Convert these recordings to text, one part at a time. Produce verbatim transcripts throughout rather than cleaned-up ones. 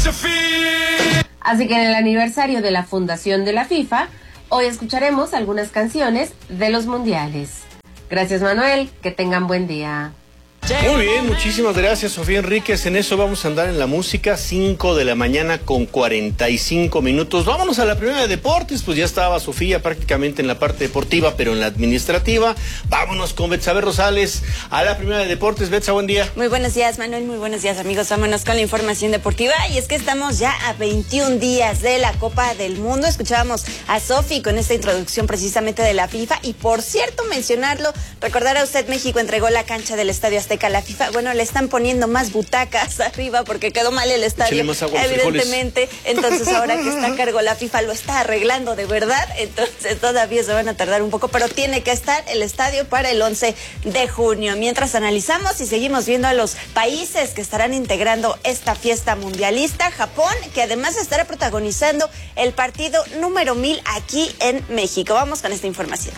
Así que en el aniversario de la fundación de la FIFA, hoy escucharemos algunas canciones de los mundiales. Gracias, Manuel, que tengan buen día. Muy bien, muchísimas gracias, Sofía Enríquez. En eso vamos a andar en la música, cinco de la mañana con cuarenta y cinco minutos. Vámonos a la primera de deportes, pues ya estaba Sofía prácticamente en la parte deportiva, pero en la administrativa. Vámonos con Betsabe Rosales a la primera de deportes. Betsa, buen día. Muy buenos días, Manuel, muy buenos días, amigos. Vámonos con la información deportiva, y es que estamos ya a veintiún días de la Copa del Mundo. Escuchábamos a Sofi con esta introducción precisamente de la FIFA, y por cierto, mencionarlo, recordará usted, México entregó la cancha del Estadio Azteca a la FIFA. Bueno, le están poniendo más butacas arriba porque quedó mal el estadio, evidentemente. Entonces, ahora que está a cargo la FIFA, lo está arreglando de verdad. Entonces, todavía se van a tardar un poco, pero tiene que estar el estadio para el once de junio. Mientras analizamos y seguimos viendo a los países que estarán integrando esta fiesta mundialista, Japón, que además estará protagonizando el partido número mil aquí en México. Vamos con esta información.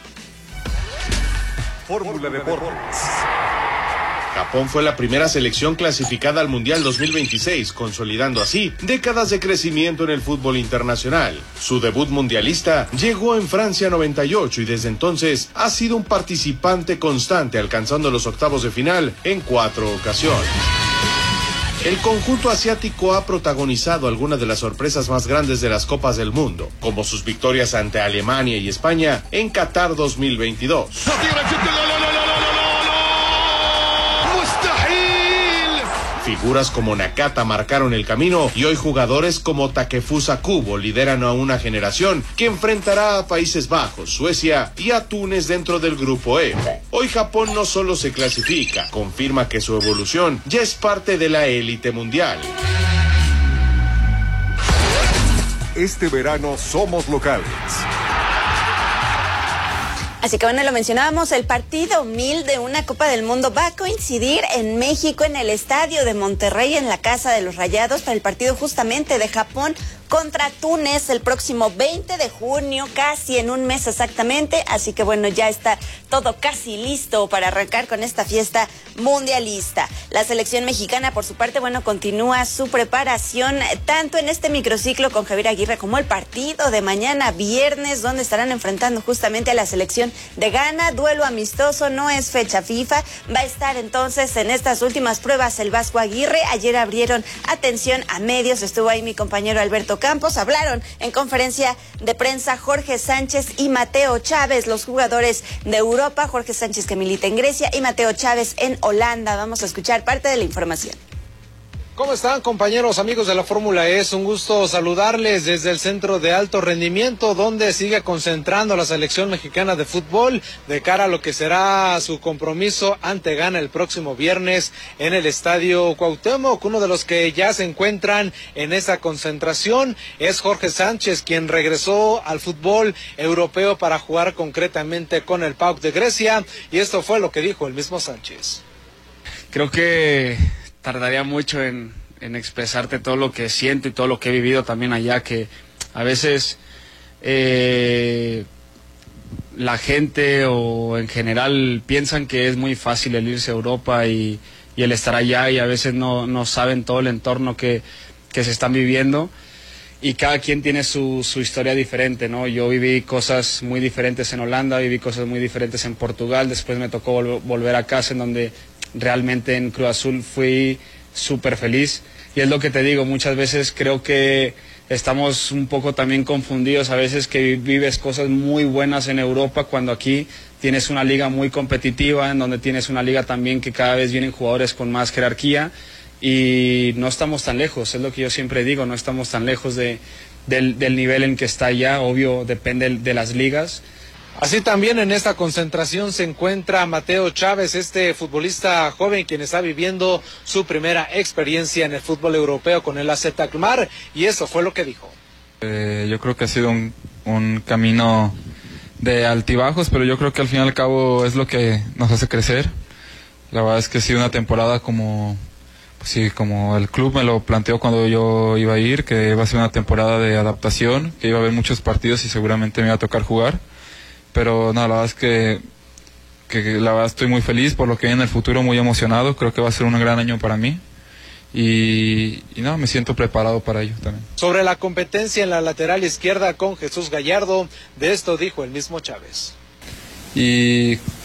Fórmula Deportes. Japón fue la primera selección clasificada al Mundial dos mil veintiséis, consolidando así décadas de crecimiento en el fútbol internacional. Su debut mundialista llegó en Francia noventa y ocho y desde entonces ha sido un participante constante, alcanzando los octavos de final en cuatro ocasiones. El conjunto asiático ha protagonizado algunas de las sorpresas más grandes de las Copas del Mundo, como sus victorias ante Alemania y España en Qatar dos mil veintidós. Figuras como Nakata marcaron el camino y hoy jugadores como Takefusa Kubo lideran a una generación que enfrentará a Países Bajos, Suecia y a Túnez dentro del grupo E. Hoy Japón no solo se clasifica, confirma que su evolución ya es parte de la élite mundial. Este verano somos locales. Así que bueno, lo mencionábamos, el partido mil de una Copa del Mundo va a coincidir en México, en el estadio de Monterrey, en la Casa de los Rayados, para el partido justamente de Japón contra Túnez el próximo veinte de junio, casi en un mes exactamente. Así que bueno, ya está todo casi listo para arrancar con esta fiesta mundialista. La selección mexicana, por su parte, bueno, continúa su preparación tanto en este microciclo con Javier Aguirre como el partido de mañana viernes, donde estarán enfrentando justamente a la selección de Ghana. Duelo amistoso, no es fecha FIFA. Va a estar entonces en estas últimas pruebas el Vasco Aguirre. Ayer abrieron atención a medios, estuvo ahí mi compañero Alberto Campos. Hablaron en conferencia de prensa Jorge Sánchez y Mateo Chávez, los jugadores de Europa. Jorge Sánchez, que milita en Grecia, y Mateo Chávez en Holanda. Vamos a escuchar parte de la información. ¿Cómo están, compañeros, amigos de la Fórmula E? Es un gusto saludarles desde el Centro de Alto Rendimiento, donde sigue concentrando la selección mexicana de fútbol de cara a lo que será su compromiso ante Ghana el próximo viernes en el Estadio Cuauhtémoc. Uno de los que ya se encuentran en esa concentración es Jorge Sánchez, quien regresó al fútbol europeo para jugar concretamente con el P A O K de Grecia, y esto fue lo que dijo el mismo Sánchez. Creo que tardaría mucho en, en expresarte todo lo que siento y todo lo que he vivido también allá, que a veces eh, la gente o en general piensan que es muy fácil el irse a Europa y, y el estar allá, y a veces no, no saben todo el entorno que, que se están viviendo, y cada quien tiene su, su historia diferente, ¿no? Yo viví cosas muy diferentes en Holanda, viví cosas muy diferentes en Portugal, después me tocó vol- volver a casa, en donde realmente en Cruz Azul fui súper feliz, y es lo que te digo, muchas veces creo que estamos un poco también confundidos, a veces que vives cosas muy buenas en Europa cuando aquí tienes una liga muy competitiva, en donde tienes una liga también que cada vez vienen jugadores con más jerarquía, y no estamos tan lejos, es lo que yo siempre digo, no estamos tan lejos de, del, del nivel en que está ya, obvio depende de las ligas. Así también en esta concentración se encuentra Mateo Chávez, este futbolista joven quien está viviendo su primera experiencia en el fútbol europeo con el A Z Alkmaar, y eso fue lo que dijo. Eh, yo creo que ha sido un, un camino de altibajos, pero yo creo que al fin y al cabo es lo que nos hace crecer. La verdad es que ha sido una temporada como, pues sí, como el club me lo planteó cuando yo iba a ir, que iba a ser una temporada de adaptación, que iba a haber muchos partidos y seguramente me iba a tocar jugar. Pero no, la verdad es que, que la verdad estoy muy feliz por lo que viene en el futuro, muy emocionado, creo que va a ser un gran año para mí, y, y no, me siento preparado para ello también. Sobre la competencia en la lateral izquierda con Jesús Gallardo, de esto dijo el mismo Chávez. Y